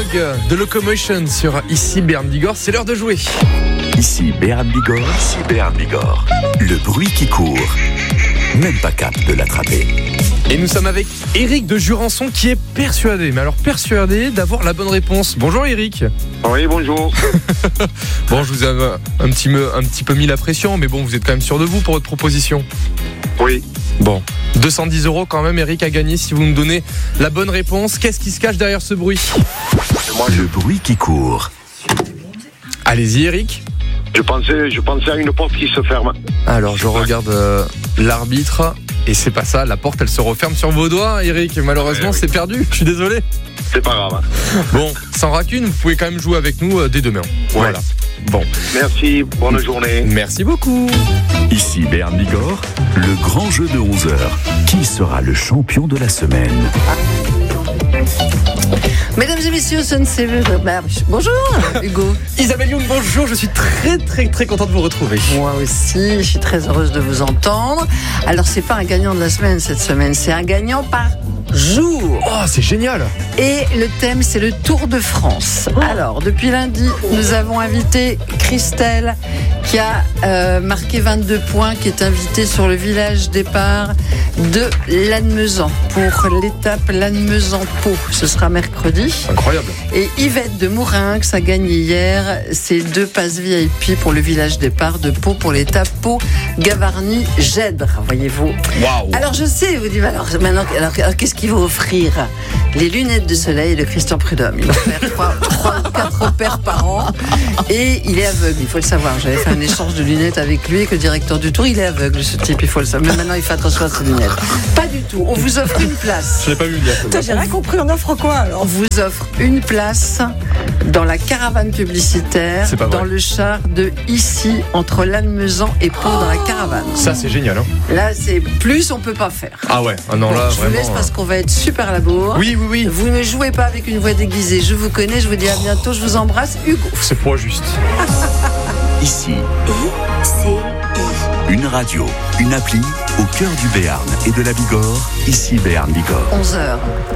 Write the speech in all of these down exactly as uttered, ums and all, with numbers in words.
de Locomotion sur Ici Béarn Bigorre, c'est l'heure de jouer. Ici Béarn Bigorre, ici Béarn Bigorre. Le bruit qui court, même pas cap de l'attraper. Et nous sommes avec Eric de Jurançon qui est persuadé, mais alors persuadé d'avoir la bonne réponse. Bonjour Eric. Oui, bonjour. Bon, je vous ai un petit, un petit peu mis la pression, mais bon, vous êtes quand même sûr de vous pour votre proposition. Oui. Bon, deux cent dix euros quand même, Eric a gagné si vous nous donnez la bonne réponse. Qu'est-ce qui se cache derrière ce bruit ? Moi, le bruit qui court. Allez-y Eric. Je pensais, je pensais à une porte qui se ferme. Alors je regarde euh, l'arbitre et c'est pas ça, la porte elle se referme sur vos doigts Eric, malheureusement ouais, oui. C'est perdu, je suis désolé. C'est pas grave. Hein. Bon, sans rancune, vous pouvez quand même jouer avec nous euh, dès demain. Ouais. Voilà. Bon. Merci, bonne journée. Merci beaucoup. Ici Béarn Bigorre, le grand jeu de onze heures. Qui sera le champion de la semaine ? Mesdames et messieurs, ce ne c'est... Bonjour Hugo. Isabelle Young, bonjour, je suis très très très content de vous retrouver. Moi aussi, je suis très heureuse de vous entendre. Alors c'est pas un gagnant de la semaine cette semaine, c'est un gagnant par jour. Oh, c'est génial. Et le thème, c'est le Tour de France. Oh. Alors, depuis lundi, nous avons invité Christelle qui a euh, marqué vingt-deux points, qui est invitée sur le village départ de Lannemezan pour l'étape Lannemezan-Pau. Ce sera mercredi. Incroyable. Et Yvette de Mourinx a gagné hier ses deux passes V I P pour le village départ de Pau pour l'étape Pau-Gavarnie-Gèdre, voyez-vous. Waouh. Alors je sais, vous dites, alors maintenant, alors, alors qu'est-ce qu'il va offrir ? Les lunettes de soleil de Christian Prudhomme. Il va faire trois ou quatre paires par an. Et il est aveugle, il faut le savoir. J'avais fait un échange de lunettes avec lui, avec le directeur du Tour. Il est aveugle, ce type, il faut le savoir. Mais maintenant, il fait attention à ses lunettes. Pas du tout. On vous offre une place. Je l'ai pas vu dire. J'ai rien compris. On offre quoi alors ? On vous offre une place dans la caravane publicitaire, dans le char de ici, entre Lannemezan et Pau, dans la caravane. Ça, c'est génial. Hein. Là, c'est plus, on peut pas faire. Ah ouais. Ah non, bon, là, je vraiment, vous laisse euh... parce qu'on va être super à la bourre. Oui, oui, oui. Vous ne jouez pas avec une voix déguisée. Je vous connais. Je vous dis à bientôt. Je vous embrasse, Hugo. C'est pas juste. Ici. Une radio, une appli au cœur du Béarn et de la Bigorre. Ici Béarn Bigorre. onze heures.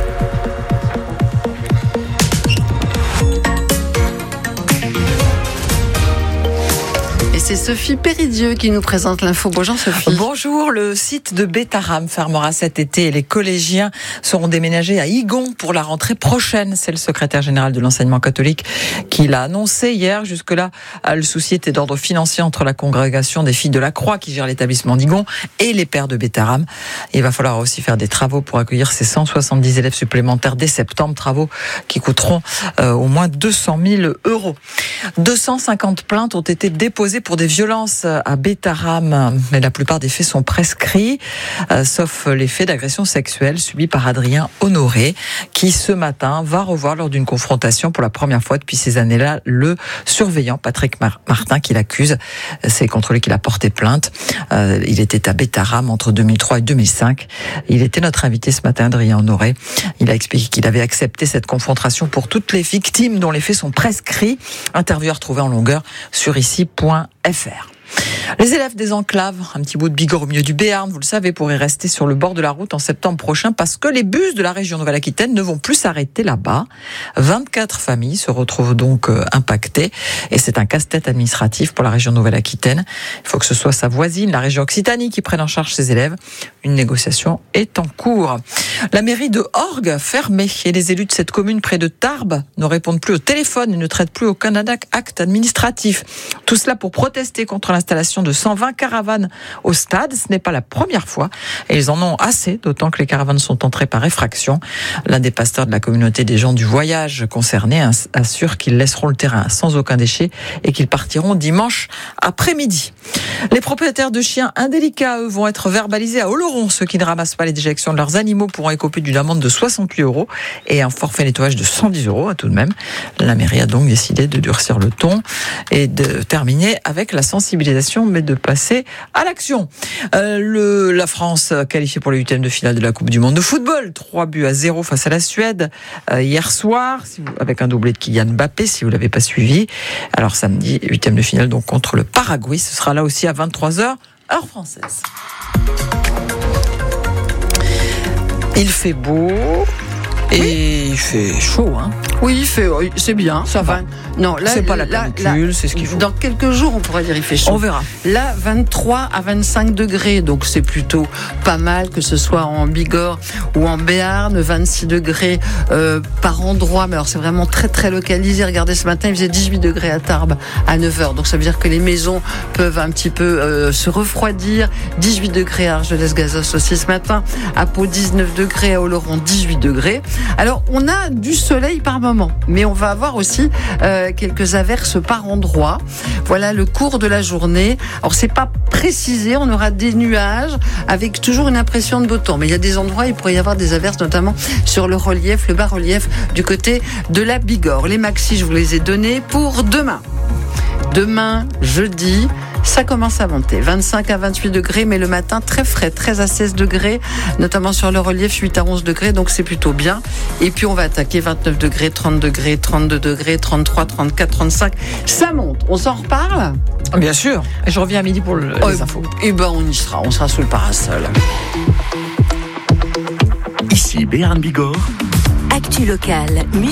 C'est Sophie Péridieu qui nous présente l'info. Bonjour Sophie. Bonjour, le site de Bétharram fermera cet été et les collégiens seront déménagés à Igon pour la rentrée prochaine. C'est le secrétaire général de l'enseignement catholique qui l'a annoncé hier. Jusque-là, le souci était d'ordre financier entre la congrégation des filles de la Croix qui gère l'établissement d'Igon et les pères de Bétharram. Il va falloir aussi faire des travaux pour accueillir ces cent soixante-dix élèves supplémentaires dès septembre. Travaux qui coûteront euh, au moins deux cent mille euros. deux cent cinquante plaintes ont été déposées pour des violences à Bétharram, mais la plupart des faits sont prescrits, euh, sauf les faits d'agression sexuelle subis par Adrien Honoré, qui ce matin va revoir lors d'une confrontation pour la première fois depuis ces années-là le surveillant Patrick Mar- Martin qui l'accuse. C'est contre lui qu'il a porté plainte. Euh, il était à Bétharram entre deux mille trois et deux mille cinq. Il était notre invité ce matin, Adrien Honoré. Il a expliqué qu'il avait accepté cette confrontation pour toutes les victimes dont les faits sont prescrits. Interview à retrouver en longueur sur ici point f r. Les élèves des enclaves, un petit bout de Bigorre au milieu du Béarn, vous le savez, pourraient rester sur le bord de la route en septembre prochain parce que les bus de la région Nouvelle-Aquitaine ne vont plus s'arrêter là-bas. vingt-quatre familles se retrouvent donc impactées et c'est un casse-tête administratif pour la région Nouvelle-Aquitaine. Il faut que ce soit sa voisine, la région Occitanie, qui prenne en charge ses élèves. Une négociation est en cours. La mairie de Orgues fermée et les élus de cette commune près de Tarbes ne répondent plus au téléphone et ne traitent plus aucun acte administratif. Tout cela pour protester contre l'installation de cent vingt caravanes au stade. Ce n'est pas la première fois et ils en ont assez, d'autant que les caravanes sont entrées par effraction. L'un des pasteurs de la communauté des gens du voyage concernés assure qu'ils laisseront le terrain sans aucun déchet et qu'ils partiront dimanche après-midi. Les propriétaires de chiens indélicats, eux, vont être verbalisés à Oloron. Ceux qui ne ramassent pas les déjections de leurs animaux pourront écoper d'une amende de soixante-huit euros et un forfait nettoyage de cent dix euros, tout de même. La mairie a donc décidé de durcir le ton et de terminer avec la sensibilisation, mais de passer à l'action. Euh, le, la France qualifiée pour les huitièmes de finale de la Coupe du Monde de football. trois buts à zéro face à la Suède euh, hier soir, si vous, avec un doublé de Kylian Mbappé, si vous ne l'avez pas suivi. Alors samedi, huitième de finale donc contre le Paraguay. Ce sera là aussi à vingt-trois heures, heure française. Il fait beau et oui. Il fait chaud, hein. Oui, il fait, oui, c'est bien. Ça va. Non, là, C'est pas la là, canicule, là, c'est ce qu'il faut. Dans quelques jours, on pourrait dire il fait chaud. On verra. Là, vingt-trois à vingt-cinq degrés, donc c'est plutôt pas mal, que ce soit en Bigorre ou en Béarn. vingt-six degrés euh, par endroit, mais alors c'est vraiment très très localisé. Regardez, ce matin, il faisait dix-huit degrés à Tarbes à neuf heures, donc ça veut dire que les maisons peuvent un petit peu euh, se refroidir. dix-huit degrés à Argelès-Gazos aussi ce matin, à Pau dix-neuf degrés, à Oloron dix-huit degrés. Alors on a du soleil par moment, mais on va avoir aussi euh, quelques averses par endroit. Voilà le cours de la journée. Alors c'est pas précisé, on aura des nuages avec toujours une impression de beau temps, mais il y a des endroits où il pourrait y avoir des averses, notamment sur le relief, le bas-relief du côté de la Bigorre. Les maxis, je vous les ai donnés pour demain. Demain, jeudi, ça commence à monter. vingt-cinq à vingt-huit degrés, mais le matin, très frais, treize à seize degrés, notamment sur le relief, huit à onze degrés, donc c'est plutôt bien. Et puis, on va attaquer vingt-neuf degrés, trente degrés, trente-deux degrés, trente-trois, trente-quatre, trente-cinq. Ça monte. On s'en reparle? Bien sûr. Et je reviens à midi pour le, oh, les infos. Eh ben, on y sera. On sera sous le parasol. Ici Béarn Bigorre. Actu locale, musique.